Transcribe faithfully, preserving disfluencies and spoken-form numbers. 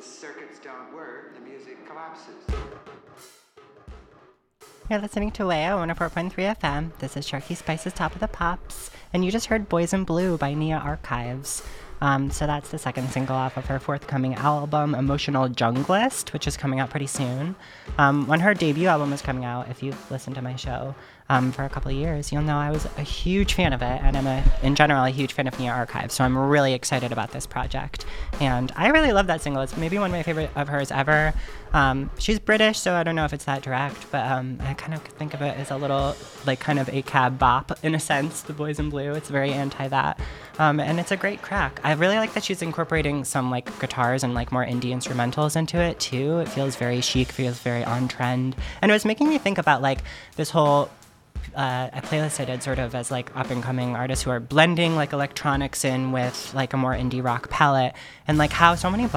circuits don't work, the music collapses. You're listening to W A O one oh four point three F M. This is Sharky Spice's Top of the Pops. And you just heard Boys in Blue by Nia Archives. Um, so that's the second single off of her forthcoming album, Emotional Junglist, which is coming out pretty soon. Um, when her debut album was coming out, if you've listened to my show um, for a couple of years, you'll know I was a huge fan of it, and I'm, a, in general, a huge fan of Nia Archives, so I'm really excited about this project. And I really love that single. It's maybe one of my favorite of hers ever. Um, she's British, so I don't know if it's that direct, but um, I kind of think of it as a little, like, kind of a cab bop, in a sense, the Boys in Blue. It's very anti-that. Um, and it's a great crack. I really like that she's incorporating some like guitars and like more indie instrumentals into it too. It feels very chic, feels very on trend. And it was making me think about like this whole uh, a playlist I did sort of as like up and coming artists who are blending like electronics in with like a more indie rock palette, and like how so many